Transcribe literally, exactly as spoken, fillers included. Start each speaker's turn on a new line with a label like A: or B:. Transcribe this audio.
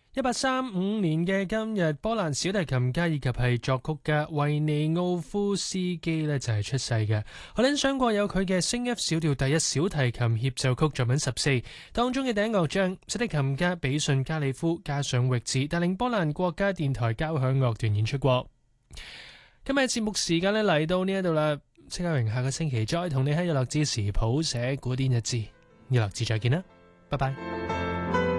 A: 一八三五年嘅今日，波蘭小提琴家以及係作曲家維尼奧夫斯基呢就係出世嘅。我哋欣賞過有佢嘅升 F 小調第一小提琴協奏曲作品十四當中嘅第一樂章，小提琴家比遜加里夫加上域治帶領波蘭國家電台交響樂團演出過。今日節目時間呢嚟到呢一度啦，戚家榮下個星期再同你喺日落之時譜寫古典日誌，日落之再見啦，拜拜。